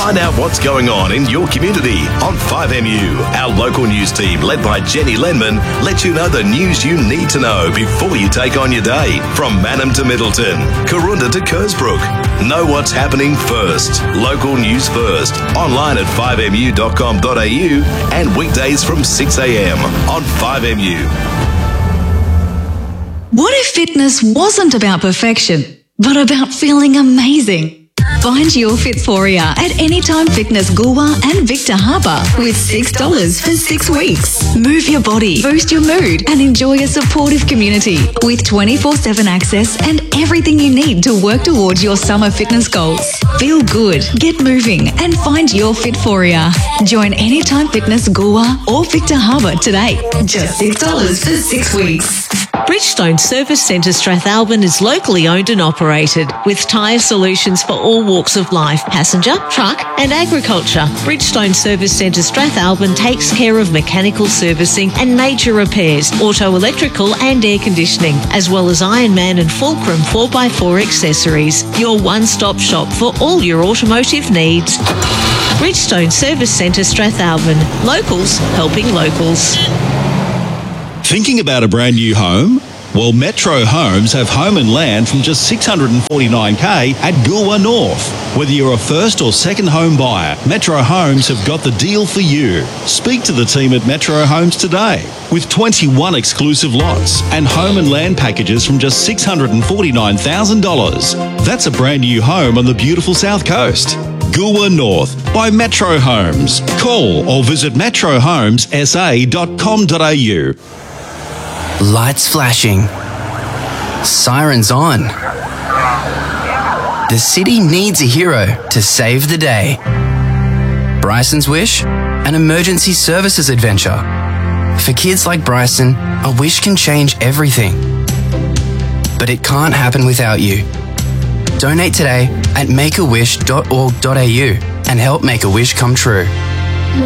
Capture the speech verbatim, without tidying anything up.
Find out what's going on in your community on five M U. Our local news team, led by Jenny Lenman, lets you know the news you need to know before you take on your day. From Mannum to Middleton, Karoonda to Kersbrook. Know what's happening first. Local news first. Online at five m u dot com dot a u and weekdays from six a m on five M U. What if fitness wasn't about perfection, but about feeling amazing? Find your Fitforia at Anytime Fitness Goolwa and Victor Harbour with six dollars for six weeks. Move your body, boost your mood and enjoy a supportive community with twenty-four seven access and everything you need to work towards your summer fitness goals. Feel good, get moving and find your Fitforia. Join Anytime Fitness Goolwa or Victor Harbour today. Just six dollars for six weeks. Bridgestone Service Centre Strathalbyn is locally owned and operated with tyre solutions for all walks of life, passenger, truck and agriculture. Bridgestone Service Centre Strathalbyn takes care of mechanical servicing and major repairs, auto electrical and air conditioning, as well as Ironman and Fulcrum four by four accessories. Your one-stop shop for all your automotive needs. Bridgestone Service Centre Strathalbyn. Locals helping locals. Thinking about a brand new home? Well, Metro Homes have home and land from just six hundred forty-nine thousand dollars at Goolwa North. Whether you're a first or second home buyer, Metro Homes have got the deal for you. Speak to the team at Metro Homes today. With twenty-one exclusive lots and home and land packages from just six hundred forty-nine thousand dollars. That's a brand new home on the beautiful South Coast. Goolwa North by Metro Homes. Call or visit metro homes s a dot com dot a u. Lights flashing. Sirens on. The city needs a hero to save the day. Bryson's Wish, an emergency services adventure. For kids like Bryson, a wish can change everything. But it can't happen without you. Donate today at make a wish dot org dot a u and help make a wish come true.